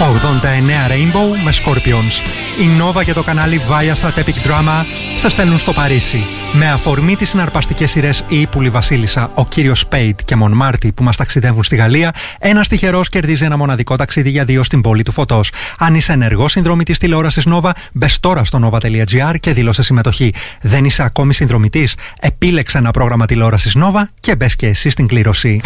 89 Rainbow με Scorpions. Η Nova και το κανάλι Viasat Epic Drama σε στέλνουν στο Παρίσι. Με αφορμή τις συναρπαστικές σειρές «Η Ύπουλη Βασίλισσα», «Ο κύριος Σπέιτ» και «Μον Μάρτι» που μας ταξιδεύουν στη Γαλλία, ένας τυχερός κερδίζει ένα μοναδικό ταξίδι για 2 στην πόλη του φωτός. Αν είσαι ενεργός συνδρομητής τηλεόρασης Nova, μπες τώρα στο nova.gr και δήλωσε συμμετοχή. Δεν είσαι ακόμη συνδρομητής? Επίλεξε ένα πρόγραμμα τηλεόρασης Nova και μπες και εσύ στην κλήρωση.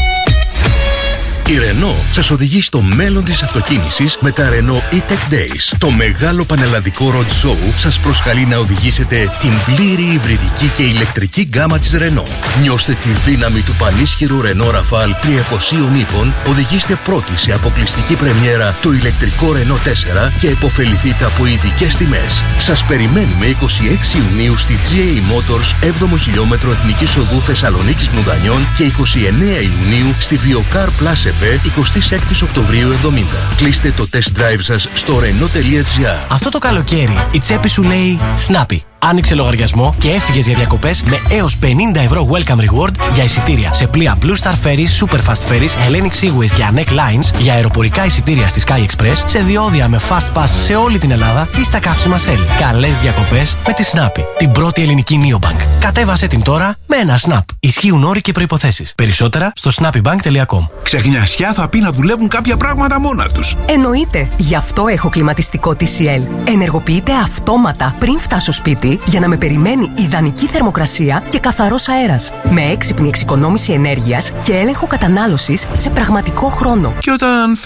Η Renault σας οδηγεί στο μέλλον της αυτοκίνησης με τα Renault E-Tech Days. Το μεγάλο πανελλαδικό road show σας προσκαλεί να οδηγήσετε την πλήρη υβριδική και ηλεκτρική γκάμα της Renault. Νιώστε τη δύναμη του πανίσχυρου Renault Rafale 300 ύπων, οδηγήστε πρώτοι σε αποκλειστική πρεμιέρα το ηλεκτρικό Renault 4 και επωφεληθείτε από ειδικές τιμές. Σας περιμένουμε 26 Ιουνίου στη GA Motors 7ο χιλιόμετρο Εθνικής Οδού Θεσσαλονίκης Μουδανιών και 29 Ιουνίου στη Viokar Plus 26 Οκτωβρίου 70. Κλείστε το test drive σας στο renault.gr. Αυτό το καλοκαίρι η τσέπη σου λέει Snappy. Άνοιξε λογαριασμό και έφυγες για διακοπές με έως 50 ευρώ welcome reward για εισιτήρια σε πλοία Blue Star Ferries, Superfast Ferries, Hellenic Seaways και Anek Lines, για αεροπορικά εισιτήρια στη Sky Express, σε διόδια με fast pass σε όλη την Ελλάδα ή στα καύσιμα Shell. Καλές διακοπές με τη Snappy, την πρώτη ελληνική neobank. Κατέβασε την τώρα με ένα Snap. Ισχύουν όροι και προϋποθέσεις. Περισσότερα στο snappybank.com. Ξεχνιασιά θα πει να δουλεύουν κάποια πράγματα μόνα τους. Εννοείται. Γι' αυτό έχω κλιματιστικό TCL. Ενεργοποιείται αυτόματα πριν φτάσω σπίτι για να με περιμένει ιδανική θερμοκρασία και καθαρός αέρας. Με έξυπνη εξοικονόμηση ενέργειας και έλεγχο κατανάλωσης σε πραγματικό χρόνο. Και όταν